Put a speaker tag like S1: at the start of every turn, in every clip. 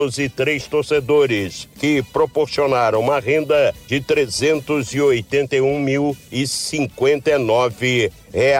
S1: e 3 torcedores, que proporcionaram uma renda de R$ 381.059.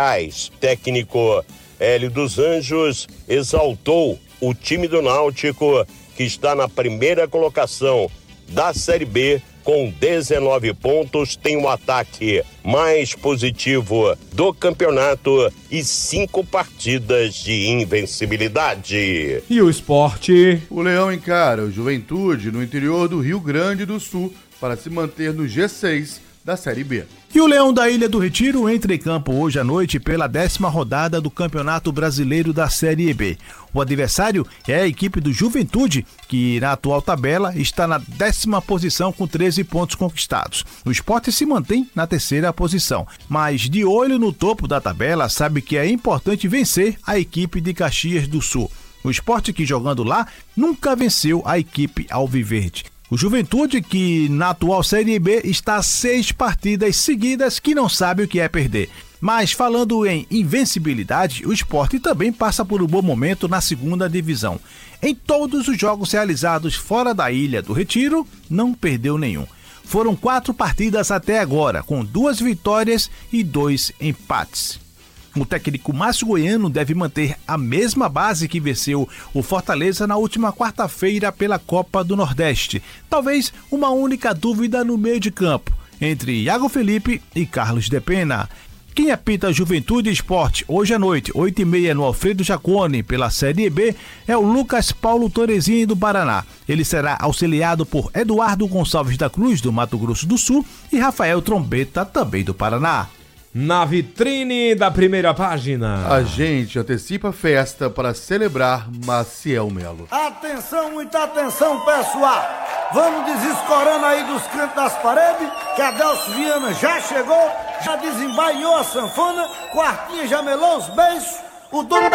S1: Técnico Hélio dos Anjos exaltou o time do Náutico, que está na primeira colocação da Série B com 19 pontos, tem o ataque mais positivo do campeonato e 5 partidas de invencibilidade.
S2: E o Sport?
S3: O Leão encara o Juventude no interior do Rio Grande do Sul para se manter no G6 da Série B.
S4: E o Leão da Ilha do Retiro entra em campo hoje à noite pela 10ª rodada do Campeonato Brasileiro da Série B. O adversário é a equipe do Juventude, que na atual tabela está na 10ª posição com 13 pontos conquistados. O Sport se mantém na 3ª posição, mas de olho no topo da tabela sabe que é importante vencer a equipe de Caxias do Sul. O Sport, que jogando lá nunca venceu a equipe alviverde. O Juventude, que na atual Série B está a 6 partidas seguidas que não sabe o que é perder. Mas falando em invencibilidade, o Sport também passa por um bom momento na 2ª divisão. Em todos os jogos realizados fora da Ilha do Retiro, não perdeu nenhum. Foram 4 partidas até agora, com 2 vitórias e 2 empates. O técnico Márcio Goiano deve manter a mesma base que venceu o Fortaleza na última quarta-feira pela Copa do Nordeste. Talvez uma única dúvida no meio de campo, entre Iago Felipe e Carlos de Pena. Quem apita Juventude e Sport hoje à noite, 8h30 no Alfredo Jaconi, pela Série B, é o Lucas Paulo Torresini do Paraná. Ele será auxiliado por Eduardo Gonçalves da Cruz, do Mato Grosso do Sul, e Rafael Trombeta, também do Paraná.
S2: Na vitrine da primeira página.
S3: A gente antecipa a festa para celebrar Maciel Melo.
S5: Atenção, muita atenção, pessoal. Vamos desescorando aí dos cantos das paredes, que a Delcio Viana já chegou, já desembaiou a sanfona, Quartinha já melou os beijos, o dono